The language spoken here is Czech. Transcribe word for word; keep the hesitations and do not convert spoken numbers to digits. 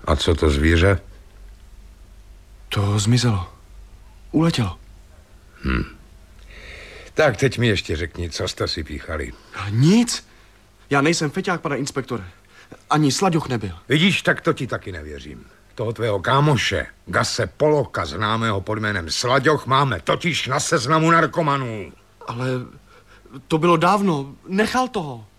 A co to zvíře? To zmizelo. Uletělo. Hm. Tak teď mi ještě řekni, co jste si píchali. Nic. Já nejsem feťák, pane inspektore. Ani Slaďoch nebyl. Vidíš, tak to ti taky nevěřím. Toho tvého kámoše, Gase Polocha, známého pod jménem Slaďoch, máme totiž na seznamu narkomanů. Ale to bylo dávno. Nechal toho.